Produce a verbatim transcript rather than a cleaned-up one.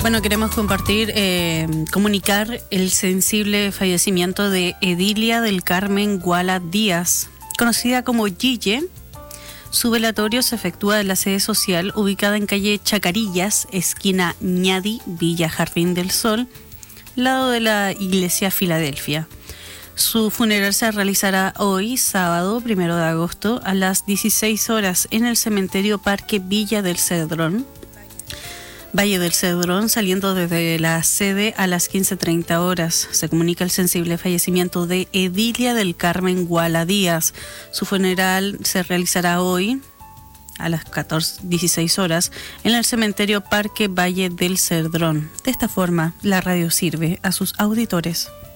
Bueno, queremos compartir, eh, comunicar el sensible fallecimiento de Edilia del Carmen Guala Díaz, conocida como Gille. Su velatorio se efectúa en la sede social ubicada en calle Chacarillas, esquina Ñadi, Villa Jardín del Sol, lado de la iglesia Filadelfia. Su funeral se realizará hoy, sábado, primero de agosto, a las dieciséis horas en el cementerio Parque Villa del Cedrón, Valle del Cedrón, saliendo desde la sede a las quince treinta horas. Se comunica el sensible fallecimiento de Edilia del Carmen Guala Díaz. Su funeral se realizará hoy a las catorce dieciséis horas en el cementerio Parque Valle del Cedrón. De esta forma, la radio sirve a sus auditores.